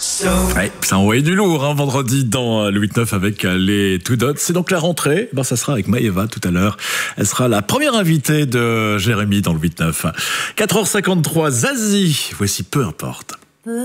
Ouais, ça a envoyé du lourd vendredi dans le 8-9 avec les Two Dots. C'est donc la rentrée. Ça sera avec Maëva tout à l'heure. Elle sera la première invitée de Jérémy dans le 8-9. 4h53, Zazie. Voici Peu importe.